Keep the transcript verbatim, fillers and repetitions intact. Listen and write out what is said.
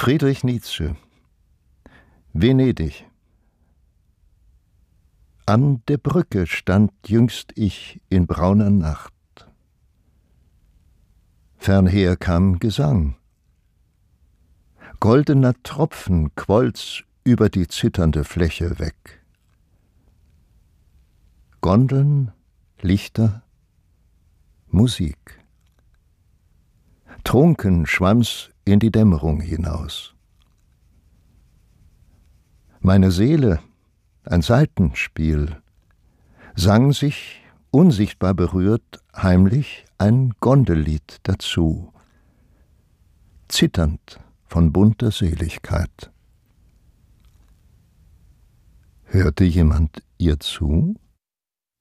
Friedrich Nietzsche. Venedig. An der Brücke stand jüngst ich in brauner Nacht. Fernher kam Gesang. Goldener Tropfen quoll's über die zitternde Fläche weg. Gondeln, Lichter, Musik. Trunken schwamm's in die Dämmerung hinaus. Meine Seele, ein Saitenspiel, sang sich, unsichtbar berührt, heimlich ein Gondellied dazu, zitternd von bunter Seligkeit. Hörte jemand ihr zu?